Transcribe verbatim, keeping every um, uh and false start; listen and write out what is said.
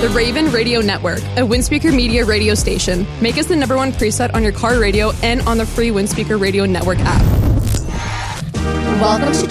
The Raven Radio Network, a Windspeaker Media radio station. Make us the number one preset on your car radio and on the free Windspeaker Radio Network app. Welcome to